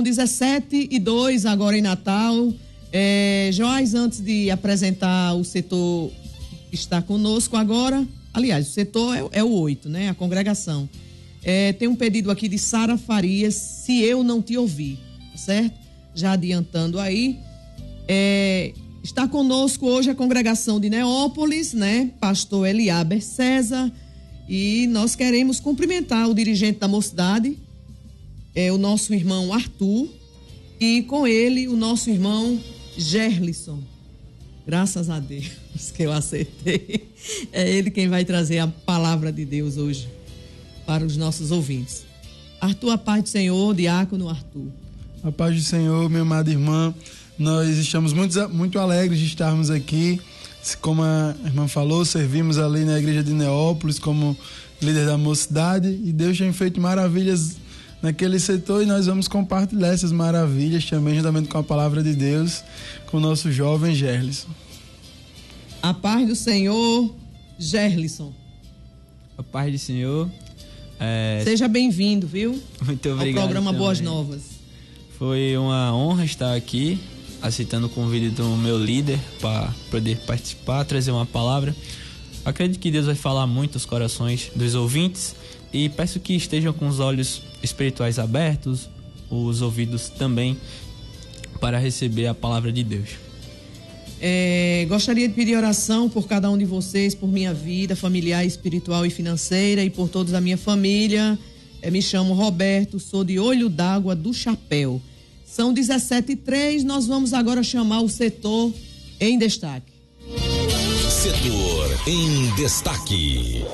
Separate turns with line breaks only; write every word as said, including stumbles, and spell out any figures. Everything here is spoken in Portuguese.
dezessete e dois agora em Natal. É, Joás, antes de apresentar o setor que está conosco agora, aliás, o setor é, é o oito, né? A congregação. É, tem um pedido aqui de Sara Farias, se eu não te ouvir, certo? Já adiantando aí. É, está conosco hoje a congregação de Neópolis, né? Pastor Eliaber César. E nós queremos cumprimentar o dirigente da mocidade, é, o nosso irmão Arthur, e com ele o nosso irmão Gerlisson. Graças a Deus que eu acertei. É ele quem vai trazer a palavra de Deus hoje para os nossos ouvintes. Arthur, a paz do Senhor, diácono Arthur.
A paz do Senhor, minha amada irmã. Nós estamos muito, muito alegres de estarmos aqui. Como a irmã falou, servimos ali na igreja de Neópolis como líder da mocidade e Deus tem feito maravilhas naquele setor e nós vamos compartilhar essas maravilhas também juntamente com a palavra de Deus com o nosso jovem Gerlisson.
A paz do Senhor, Gerlisson.
A paz do Senhor. É...
Seja bem-vindo, viu?
Muito obrigado.
Ao programa
também.
Boas Novas.
Foi uma honra estar aqui, aceitando o convite do meu líder para poder participar, trazer uma palavra. Acredito que Deus vai falar muito aos corações dos ouvintes e peço que estejam com os olhos espirituais abertos, os ouvidos também, para receber a palavra de Deus.
É, gostaria de pedir oração por cada um de vocês, por minha vida familiar, espiritual e financeira e por todos da minha família. É, me chamo Roberto, sou de Olho d'Água do Chapéu. São dezessete e três, nós vamos agora chamar o setor em destaque.
Setor em destaque.